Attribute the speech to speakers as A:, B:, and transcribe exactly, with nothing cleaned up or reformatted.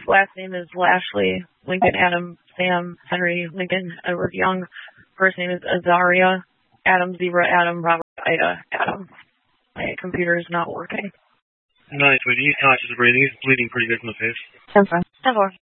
A: last name is Lashley, Lincoln, Adam, Sam, Henry, Lincoln, Edward, Young. First name is Azaria, Adam, Zebra, Adam, Robert, Ida, Adam. My computer is not working.
B: Nice, sweetie. He's conscious of breathing. He's bleeding pretty good from the face.
A: ten four. ten four.